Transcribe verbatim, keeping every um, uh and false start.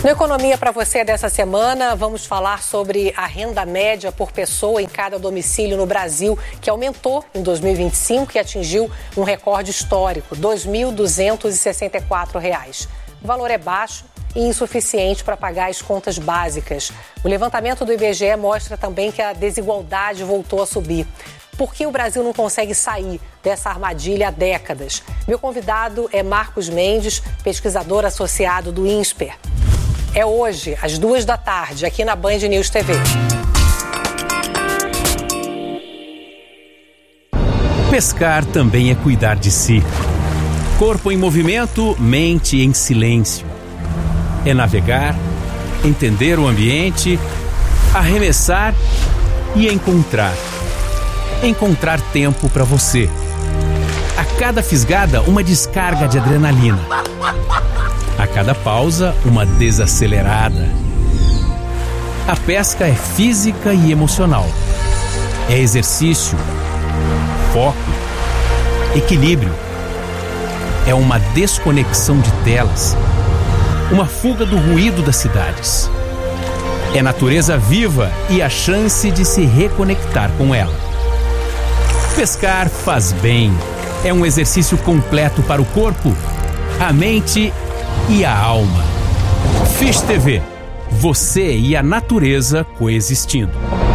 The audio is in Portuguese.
No Economia para você dessa semana, vamos falar sobre a renda média por pessoa em cada domicílio no Brasil, que aumentou em dois mil e vinte e cinco e atingiu um recorde histórico, dois mil duzentos e sessenta e quatro reais. O valor é baixo e insuficiente para pagar as contas básicas. O levantamento do I B G E mostra também que a desigualdade voltou a subir. Por que o Brasil não consegue sair dessa armadilha há décadas? Meu convidado é Marcos Mendes, pesquisador associado do INSPER. É hoje, às duas da tarde, aqui na Band News T V. Pescar também é cuidar de si. Corpo em movimento, mente em silêncio. É navegar, entender o ambiente, arremessar e encontrar. Encontrar tempo para você. A cada fisgada, uma descarga de adrenalina. A cada pausa, uma desacelerada. A pesca é física e emocional. É exercício, foco, equilíbrio. É uma desconexão de telas. Uma fuga do ruído das cidades. É natureza viva e a chance de se reconectar com ela. Pescar faz bem. É um exercício completo para o corpo, a mente e a alma. Fish T V. Você e a natureza coexistindo.